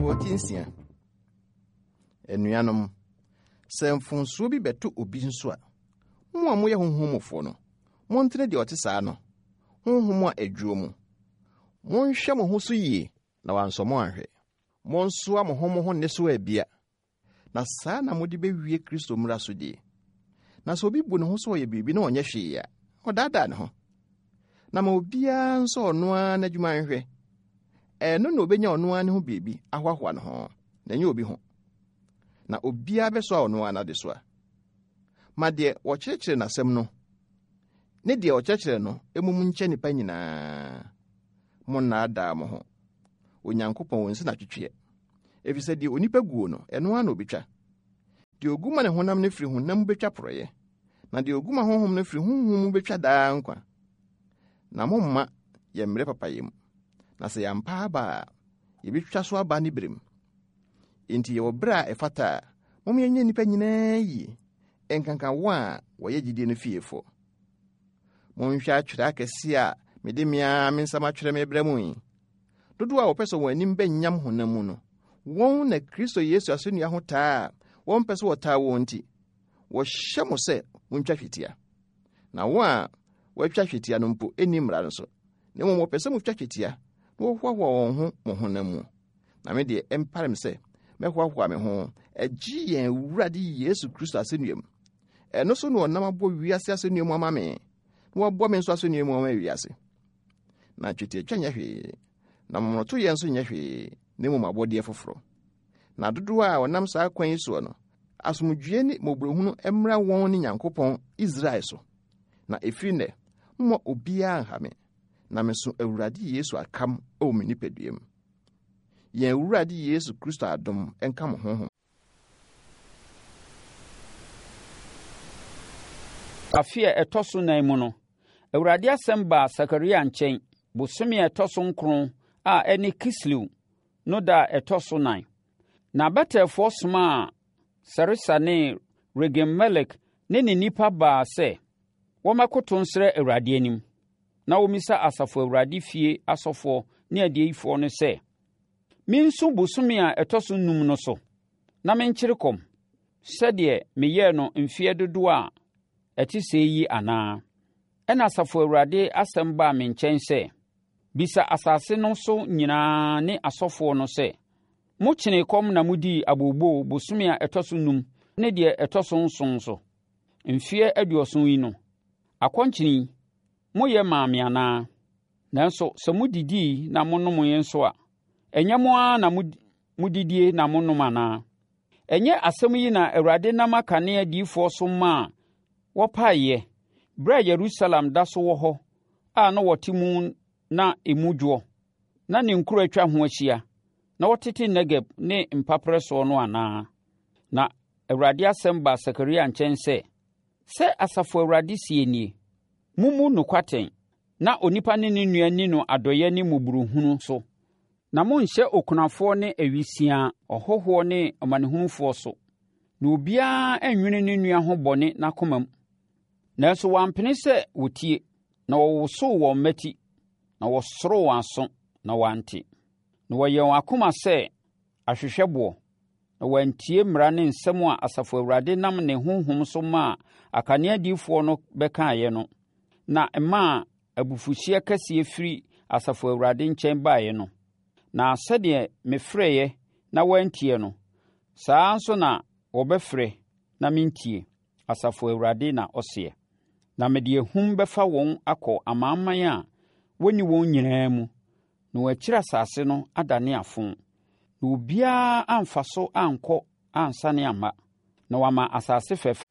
Timuotinsia. Enuanom, sɛ mfonsuo bi bɛto obi nso a, mo a moyɛ honhomufo no, montene deɛ ɔte saa no, honhom a adwuo mu. Monhwɛ mo ho so yie na wansɔ mo anhwɛ. Monsoa mo ho ne so abia. Na saa na mode bɛwie Kristo mmara so die. Na sɛ obi bu ne ho so ɔyɛ biribi na ɔnyɛ hwee a, ɔdaadaa ne ho. Na ma obiara nso ɔno ara n'adwuma nhwɛ. Ɛno na obenya ɔno ara ne ho biribi ahoahoa ne ho, na nyɛ obi ho. Na obiara bɛsoa ɔno ara n'ade so a. Ma deɛ wɔkyerɛkyerɛ n'asɛm no, ne deɛ ɔkyerɛkyerɛ no, emum nkyɛ nipa nyinaa. Monnaadaa mo ho. Onyankopɔn wɔ nsi na twetwe. Efisɛ deɛ onipa guo no, ɛno ara na obetwa. Deɛ oguma ne honam ne firi honam betwa porɔyɛ. Na deɛ oguma honhom ne firi honhom mu betwa daa nkwa. Na momma yɛ mmere papayɛ mu. Na sɛ yɛampa aba a, yɛbɛtwa so aba ne berem. Enti yɛwɔ bere a ɛfata a, mom yɛnyɛ nipa nyinaa yie. Ɛnkanka wɔn a wɔyɛ gyidie no fiefo. Monhwɛ atwerɛ akɛse a mede mmea me nsɛm atwerɛ me brɛ mu yi. Dodoɔ a wɔpɛ sɛ wɔn anim bɛnyam honam mu no, wɔn na Kristo Yesu asɛnnua ho taa a wɔn pɛ sɛ wɔtaa wɔn nti, wɔhyɛ mo sɛ montwa hwetia. Na wɔn a wɔatwa hwetia no mpo ɛnni mmara no so, na mmom wɔpɛ sɛ motwa hwetia na wɔhoahoa wɔn ho mo honam mu. Na me deɛ ɛmpare me sɛ mɛhoahoa me ho agye yɛn Awurade Yesu Kristo asɛnnua mu. Ɛno so na ɔnam abɔ wiase asɛnnua mu ama me, na wɔabɔ me nso asɛnnua mu ama wiase. Na twetiatwa nyɛ hwee, na mmoroto yɛn nso nyɛ hwee, na mmom abɔdeɛ foforo. Na dodoɔ a ɔnam saa kwan yi soɔ no, asomdwie ne mmɔborɔhunu mmra wɔn ne Nyankopɔn Israel so. Na ɛfiri nnɛ, mmɔ obiara nha me, na meso Awurade Yesu akam wɔ me nipadua mu. Yɛn Awurade Yesu Kristo adom nka mo honhom. Afe a ɛtɔ so nan mu no, Awurade asɛm baa Sakaria nkyɛn, bosome a ɛtɔ so nkron a ɛne Kislew no da a ɛtɔ so 9. Na abɛtɛfoɔ somaa Sarisa ne Regem-Melek ne nnipa baa sɛ, wɔmmɛkoto nsrɛ Awurade anim. Na wɔmmisa Asafo Awurade fie asɔfoɔ ne adiyifoɔ no sɛ, mensu bosome a ɛtɔ so 5 no so, na menkyere kɔm, sɛdeɛ meyɛɛ no mfeɛ dodoɔ a ɛte sɛ yi anaa. Ɛna Asafo Awurade asɛm baa me nkyɛn sɛ, bisa asase no so nyinaa ne asɔfoɔ no sɛ, mokyene kɔm na mudii abooboo bosome a ɛtɔ so 5 ne deɛ ɛtɔ so 7 so. Mfeɛ 70 yi no, akɔnkyene moyɛ maame anaa? Nanso sɛ mudidii na monom yɛn nso a, ɛnyɛ mo ara na mudidie na monom anaa? Ɛnyɛ asɛm yi na Awurade nam aka ne adiyifoɔ so maa wɔpaeɛ, berɛ a Yerusalem da so wɔ hɔ a na wɔte mu na emu dwoɔ, na ne nkuro atwa ho ahyia, na wɔtete Negeb ne mpaprɛ soɔ no anaa? Na Awurade asɛm baa Sakaria nkyɛn sɛ Asafo Awurade sie nie, mumu nokwaten, na onipa ne ne nua ni no adɔyɛ ne mmɔborɔhunu so, na monhyɛ okunafoɔ ne awisiaa, ɔhɔhoɔ ne ɔmanehunufoɔ so, na obiara anwene ne nua ho bɔne n'akoma mu. Nanso wɔampene sɛ wɔtie, na wɔwosow wɔn mmati, na wɔsorow wɔn aso, na wɔante. Na wɔyɛ wɔn akoma sɛ ahwehwɛboɔ, na wɔantie mmara ne nsɛm a Asafo Awurade nam ne honhom so maa akanea diyifoɔ no bɛkaeɛ no, na ɛmaa abufuhyeɛ kɛseɛ firi Asafo Awurade nkyɛn baeɛ no. Na sɛdeɛ mefrɛeɛ na wɔantie no, saa nso na wɔbɛfrɛ na mentie, Asafo Awurade na ɔseɛ. Na mede ahum bɛfa wɔn akɔ amanaman a wɔnni wɔn nyinaa mu, na wɔakyiri asase no adane afo, na obiara amfa so ankɔ ansane amma, na wama asase fɛfɛ